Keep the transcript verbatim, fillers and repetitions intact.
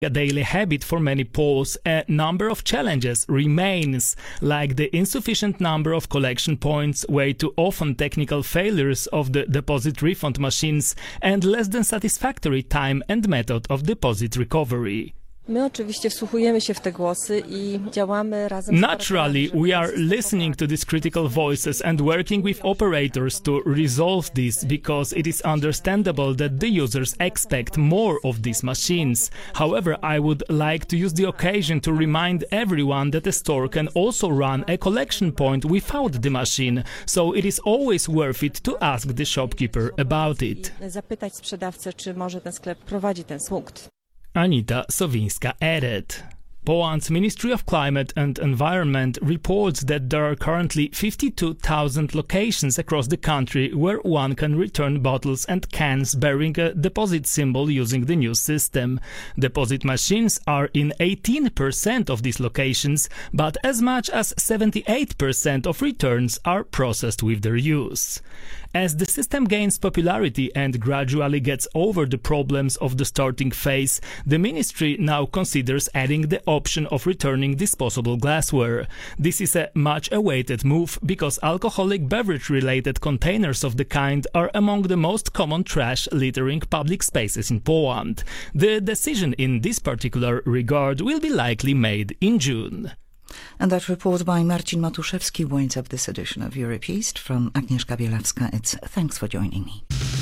a daily habit for many Poles, a number of challenges remains, like the insufficient number of collection points, way too often technical failures of the deposit refund machines, and less than satisfactory time and method of deposit recovery. Naturally, we are listening to these critical voices and working with operators to resolve this, because it is understandable that the users expect more of these machines. However, I would like to use the occasion to remind everyone that a store can also run a collection point without the machine, so it is always worth it to ask the shopkeeper about it. Anita Sowińska added. Poland's Ministry of Climate and Environment reports that there are currently fifty-two thousand locations across the country where one can return bottles and cans bearing a deposit symbol using the new system. Deposit machines are in eighteen percent of these locations, but as much as seventy-eight percent of returns are processed with their use. As the system gains popularity and gradually gets over the problems of the starting phase, the ministry now considers adding the option of returning disposable glassware. This is a much-awaited move because alcoholic beverage-related containers of the kind are among the most common trash littering public spaces in Poland. The decision in this particular regard will be likely made in June. And that report by Marcin Matuszewski winds up this edition of Europe East. From Agnieszka Bielawska, it's thanks for joining me.